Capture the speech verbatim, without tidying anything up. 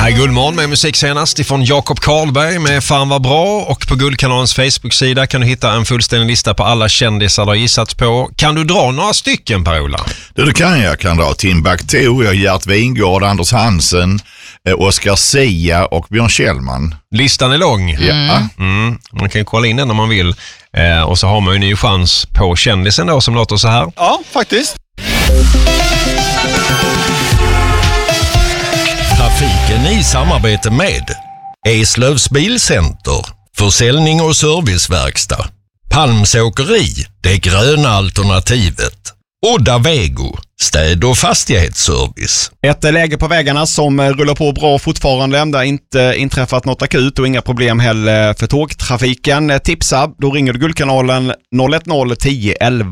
Här är Guldmorgon med musik senast ifrån Jakob Karlberg med Fan var bra, och på Guldkanalens Facebook-sida kan du hitta en fullständig lista på alla kändisar du har gissat på. Kan du dra några stycken, Per-Ola? Det, det kan jag. Jag kan dra Timbuktu, jag Gert Wingård, Anders Hansen, eh, Oscar Sia och Björn Kjellman. Listan är lång. Ja. Mm. Man kan kolla in den om man vill. Eh, och så har man ju en ny chans på kändisen då som låter så här. Ja, faktiskt. Trafiken i samarbete med Eslövs Bilcenter, försäljning och serviceverkstad, Palmsåkeri, det gröna alternativet, Odda Vego, städ- och fastighetsservice. Ett läge på vägarna som rullar på bra fortfarande. Det har inte inträffat något akut och inga problem heller för tågtrafiken. Tipsa, då ringer du Guldkanalen noll ett noll tio elva.